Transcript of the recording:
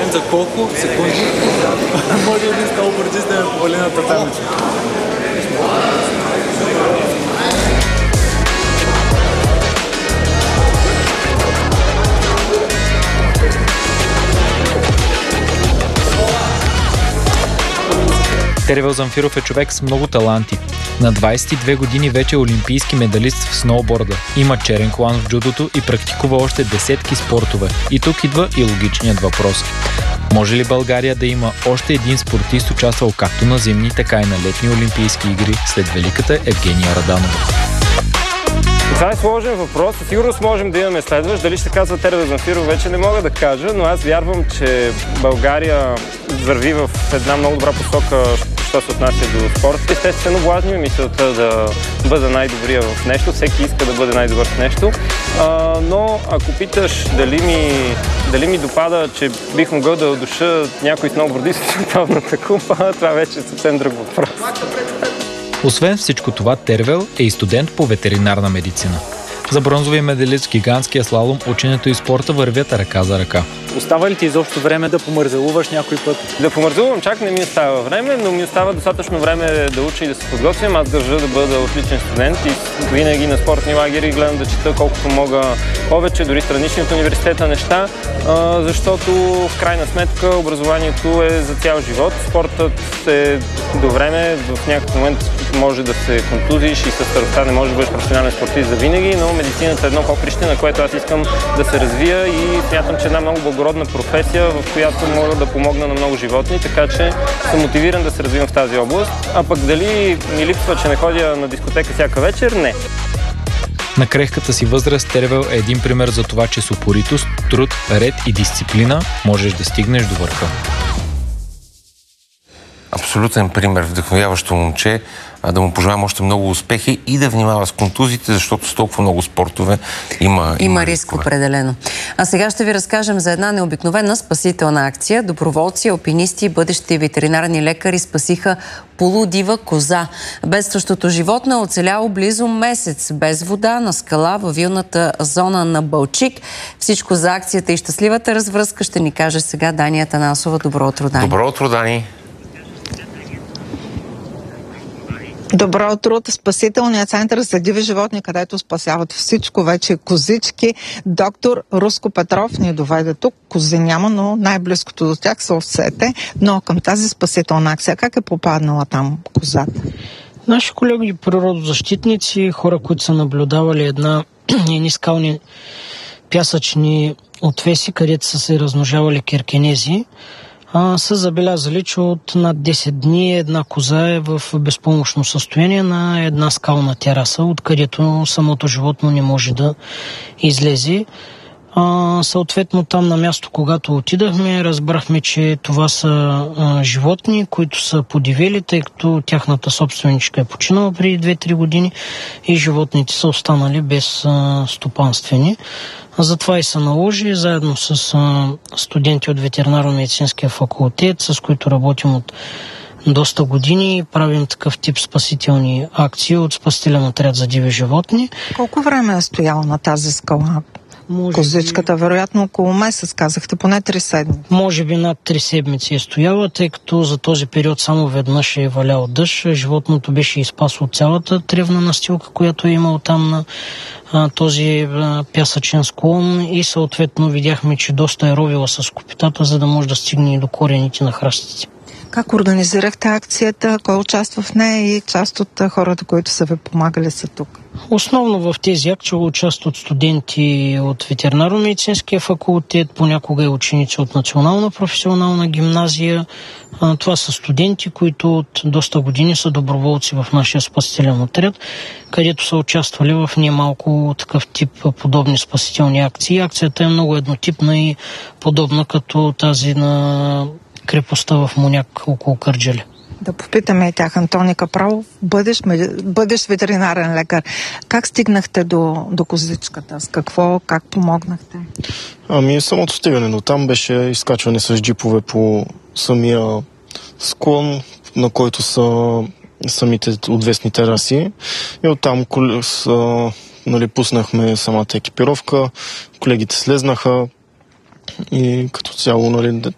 за колко секунди може един сноубордист да ме повали на татамите? Тервел Замфиров е човек с много таланти. На 22 години вече е олимпийски медалист в сноуборда. Има черен колан в джудото и практикува още десетки спортове. И тук идва и логичният въпрос. Може ли България да има още един спортист, участвал както на зимни, така и на летни олимпийски игри след великата Евгения Раданова? Това е сложен въпрос. Със сигурност можем да имаме следващ. Дали ще казва Тервел Замфиров, вече не мога да кажа, но аз вярвам, че България върви в една много добра посока, що се отнася до спорта. Естествено, блазни ми мисълта да бъда най-добрия в нещо. Всеки иска да бъде най-добър в нещо. Но ако питаш дали ми допада, че бих могъл да удуша някой сноубордист в световната купа, това вече е съвсем друг въпрос. Освен всичко това, Тервел е и студент по ветеринарна медицина. За бронзовия медалист в гигантския слалом ученето и спорта вървят ръка за ръка. Остава ли ти изобщо време да помързелуваш някой път? Да помързелувам чак не ми остава време, но ми остава достатъчно време да уча и да се подготвям. Аз държа да бъда отличен студент и винаги на спортни лагери гледам да чета колкото мога повече, дори странични от университета неща, защото в крайна сметка образованието е за цял живот. Спортът е до време, в някакъв момент може да се контузиш и със старостта не можеш да бъдеш професионален спортист за винаги, но медицината е едно поприще, на което аз искам да се развия и смятам, че една много благородна професия, в която мога да помогна на много животни, така че съм мотивиран да се развивам в тази област. А пък дали ми липсва, че не ходя на дискотека всяка вечер? Не. На крехката си възраст Тервел е един пример за това, че с упоритост, труд, ред и дисциплина можеш да стигнеш до върха. Абсолютен пример, вдъхновяващо момче, да му пожелаем още много успехи и да внимава с контузите, защото с толкова много спортове има риск определено. А сега ще ви разкажем за една необикновена спасителна акция. Доброволци, алпинисти и бъдещи ветеринарни лекари спасиха полудива коза. Бедстващото животно е оцеляло близо месец без вода на скала във вилната зона на Балчик. Всичко за акцията и щастливата развръзка ще ни каже сега Дани Атанасова. Добро утро, Дани. Добро утро, Дани. Добро утро от Спасителния център за диви животни, където спасяват всичко, вече козички. Доктор Руско Петров ни доведе тук. Кози няма, но най-близкото до тях са овцете. Но към тази спасителна акция, как е попаднала там козата? Наши колеги природозащитници, хора, които са наблюдавали едни скални пясъчни отвеси, където са се размножавали киркенези, са забелязали, че от над 10 дни една коза е в безпомощно състояние на една скална тераса, откъдето самото животно не може да излезе. Съответно там на място, когато отидахме, разбрахме, че това са животни, които са подивели, тъй като тяхната собственичка е починала преди 2-3 години и животните са останали без стопанствени. Затова и се наложи, заедно с студенти от ветеринарно-медицинския факултет, с които работим от доста години, правим такъв тип спасителни акции от спасителен отряд за диви животни. Колко време е стояла на тази скала? Козичката, вероятно около месец, казахте, поне 3 седмици. Може би над 3 седмици е стояла, тъй като за този период само веднъж е валял дъжд. Животното беше изпасло от цялата тревна настилка, която е имал там на този пясъчен склон и съответно видяхме, че доста е ровила с копитата, за да може да стигне и до корените на храстите. Как организирахте акцията? Кой участва в нея и част от хората, които са ви помагали, са тук? Основно в тези акции участват студенти от ветеринарно-медицинския факултет, понякога и ученици от Национална професионална гимназия. Това са студенти, които от доста години са доброволци в нашия спасителен отряд, където са участвали в немалко такъв тип подобни спасителни акции. Акцията е много еднотипна и подобна като тази на крепостта в Моняк около Кърджали. Да попитаме и тях, Антони Капралов, бъдещ ветеринарен лекар. Как стигнахте до козичката? С какво, как помогнахте? Самото стигане до там беше изкачване с джипове по самия склон, на който са самите отвесни тераси. И оттам пуснахме самата екипировка, колегите слезнаха и като цяло